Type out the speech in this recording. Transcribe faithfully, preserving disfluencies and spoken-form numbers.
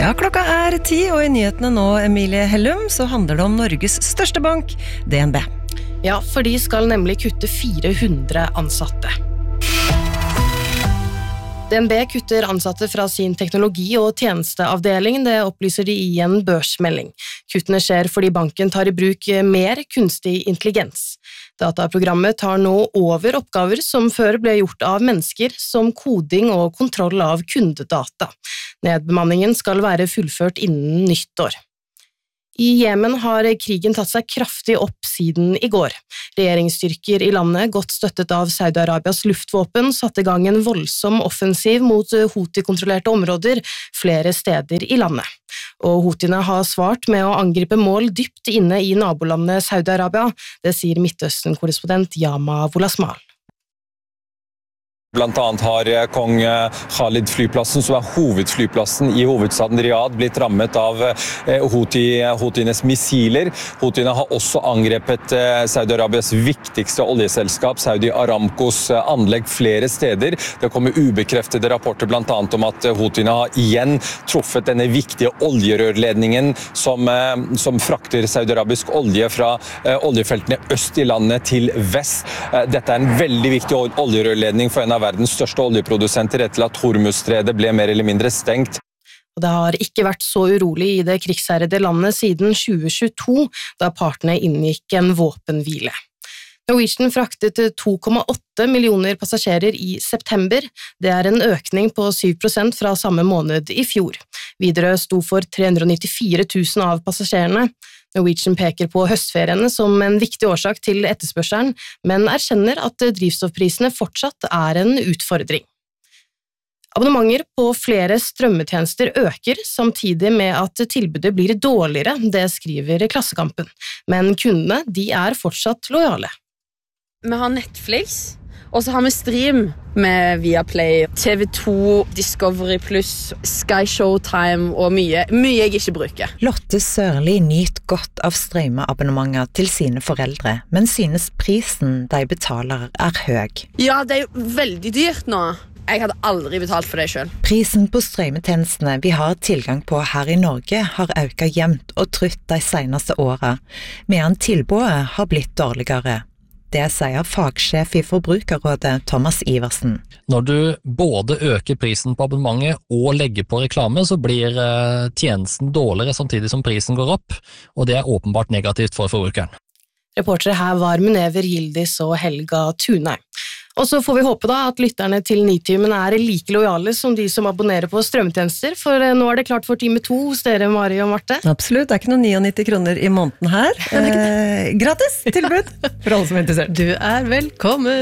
Ja, klokka er ti, og i nyhetene nå, Emilie Hellum, så handler det om Norges største bank, D N B. Ja, for de skal nemlig kutte fire hundre ansatte. D N B kutter ansatte fra sin teknologi- og tjenesteavdeling, det opplyser de i en børsmelding. Kuttene skjer fordi banken tar i bruk mer kunstig intelligens. Dataprogrammet tar nå over oppgaver som før ble gjort av mennesker, som koding og kontroll av kundedata. Nedbemanningen skal være fullført innen nyttår. I Jemen har krigen tatt seg kraftig opp siden i går. Regjeringsstyrker i landet, godt støttet av Saudi-Arabias luftvåpen, satte i gang en voldsom offensiv mot Houthi-kontrollerte områder flere steder i landet. Og Houthiene har svart med å angripe mål dypt inne i nabolandet Saudi-Arabia, det sier Midtøsten-korrespondent Yama Wolasmal. Blant annet har kong Khalid-flyplassen, som er hovedflyplassen i hovedstaden Riyadh, blitt rammet av Houthi, Houthienes missiler. Houthiene har også angrepet Saudi-Arabias viktigste oljeselskap, Saudi Aramcos anlegg flere steder. Det kommer ubekreftede rapporter blant annet om at Houthiene har igjen truffet denne viktige oljerørledningen som, som frakter Saudi-Arabisk olje fra oljefeltene øst i landet til vest. Dette er en veldig viktig oljerørledning for en av verdens største oljeprodusenter etter at Hormuzstredet ble mer eller mindre stengt. Det har ikke vært så urolig i det krigsherrede landet siden tjue tjueto, da partene inngikk en våpenhvile. Norwegian fraktet to komma åtte millioner passasjerer i september. Det er en økning på syv prosent fra samme måned i fjor. Widerøe sto for tre hundre nittifire tusen av passasjerene. Norwegian peker på høstferiene som en viktig årsak til etterspørselen, men erkjenner at drivstoffprisene fortsatt er en utfordring. Abonnementer på flere strømmetjenester øker, samtidig med at tilbudet blir dårligere, det skriver Klassekampen. Men kundene, de er fortsatt lojale. Vi har Netflix, og så har vi stream med Viaplay, T V to, Discovery Plus, Sky Showtime og mye, mye jeg ikke bruker. Lotte Sørli nyter godt av strømmeabonnementer til sine foreldre, men synes prisen de betaler er høy. Ja, det er jo veldig dyrt nå. Jeg hadde aldri betalt for det selv. Prisen på strømmetjenestene vi har tilgang på her i Norge har økt jevnt og trutt de seneste årene, medan tilbudet har blitt dårligere. Det sier fagsjef i Forbrukerrådet Thomas Iversen. Når du både øker prisen på abonnementet og legger på reklame, så blir tjenesten dårligere samtidig som prisen går opp, og det er åpenbart negativt for forbrukeren. Reportere her var Munever Gildis og Helga Tunheim. Og så får vi håpe da at lytterne til Nitimen er like lojale som de som abonnerer på strømtjenester, for nå er det klart for time to hos dere, Mari og Marte. Absolutt, det er ikke noen nittini kroner i måneden her. Eh, gratis tilbud for alle som er interessert. Du er velkommen!